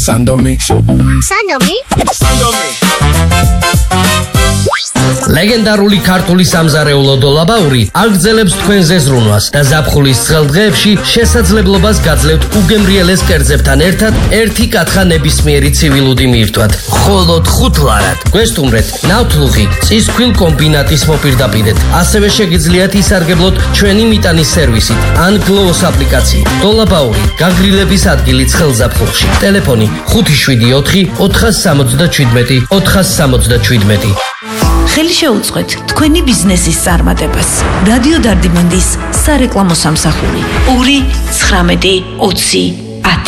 Sandomi. ლეგენდარული ქართული სამზარეულო დოლაბაური აგრძელებს თქვენზე ზრუნვას და ზაფხულის ცხელდღეებში შესაძლებლობას გაძლევთ უგემრიელეს კერძებთან ერთად ერთი კათხა ნებისმიერი ცივილუდი მირთვათ. მხოლოდ 5 ლარად. გვესტუმრეთ ნავთლუღი წისქვილ კომბინატის მოპირდაპირედ. ასევე შეგიძლიათ ისარგებლოთ ჩვენი მიტანის სერვისით ან გლოუს აპლიკაციით. დოლაბაური გაგრილების ადგილი ცხელზაფხულში. ტელეფონი 574 477 477. ხელი შეუწყეთ თქვენი ბიზნესის წარმატებას. რადიო დარდიმანდის სარეკლამო სამსახური 2 19 20